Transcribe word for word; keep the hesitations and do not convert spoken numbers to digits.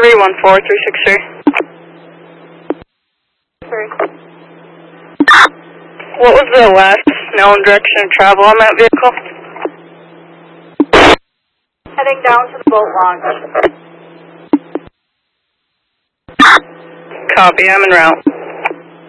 three one four three six three. What was the last known direction of travel on that vehicle? Heading down to the boat launch. Copy, I'm en route.